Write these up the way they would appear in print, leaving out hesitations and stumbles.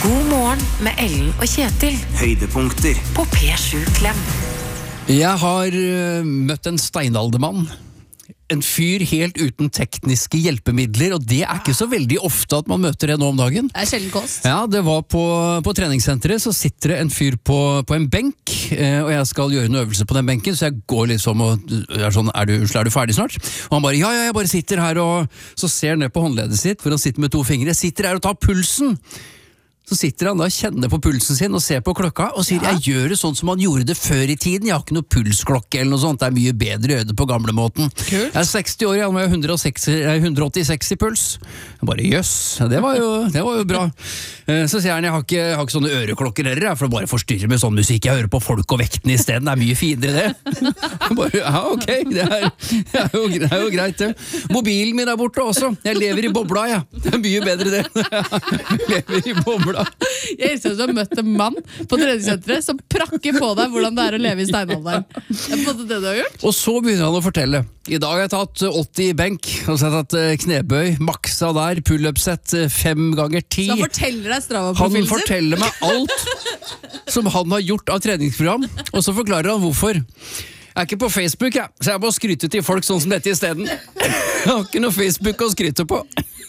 God morgen med Ellen og Kjetil. Høydepunkter på P7 Klem. Jeg har møtt en steinaldermann. En fyr helt uten tekniske hjelpemidler, og det ikke så veldig ofte at man møter det nå om dagen. Det sjelden kost. Ja, det var på treningssenteret, så sitter det en fyr på en benk, og jeg skal gjøre en øvelse på den benken, så jeg går liksom og er sånn, er du ferdig snart? Og han bare, ja, jeg bare sitter her, og så ser han ned på håndleddet sitt, hvor han sitter med 2 fingre, jeg sitter her og tar pulsen. Så sitter han da og kjenner på pulsen sin og ser på klokka og sier, jeg gjør det sånn som han gjorde det før i tiden, jeg har ikke noe pulsklokke eller noe sånt, det mye bedre å gjøre det på gamlemåten. Kult. Jeg 60 år, jeg har 186 i puls. Jeg bare, jøss, det var jo bra. Så sier han, jeg har ikke sånne øreklokker heller, for å bare forstyrre med sånn musikk, jeg hører på folk og vektene i stedet, det mye finere det. Jeg bare, ja, ok, det jo greit det. Mobilen min borte også, jeg lever i bobla, ja. Det mye bedre det. Jeg lever i bobla. Jeg elsker at du har møtt en mann på treningssenteret som prakker på deg hvordan det å leve i steinalderen. Det på en måte det du har gjort. Og så begynner han å fortelle. I dag har jeg tatt 80 i benk, og så har jeg tatt knebøy, maksa der, pull-up-sett 5 ganger 10. Så han forteller deg Han Strava-profilen sin? forteller meg alt som han har gjort av treningsprogram, og så forklarer han hvorfor. Jeg ikke på Facebook, så jeg må skryte til folk sånn som dette i stedet. Jeg har ikke noe Facebook å skryte på.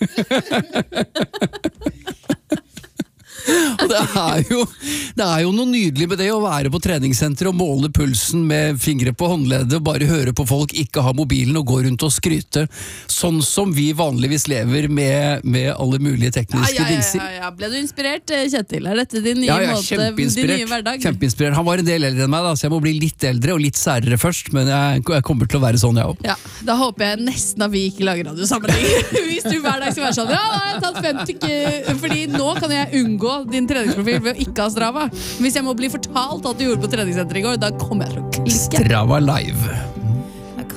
Og det jo noe nydelig med det å være på treningssenter og måle pulsen med fingre på håndleddet og bare høre på folk ikke ha mobilen og gå rundt og skryte, sånn som vi vanligvis lever med alle mulige tekniske dingser. Ja. Ble du inspirert, Kjetil? Dette din nye måte, din nye hverdag? Kjempeinspirert. Han var en del eldre enn meg, så jeg må bli litt eldre og litt særere først, men jeg kommer til å være sånn, jeg også. Ja, da håper jeg nesten at vi ikke lager radiosammenheng. Hvis du hver dag skal være sånn, ja, da har jeg tatt 50, fordi nå kan jeg unngå din treningsprofil ved å ikke ha Strava. Hvis jeg må bli fortalt at du gjorde på treningssenteret i går, da kommer jeg til å klikke. Strava live.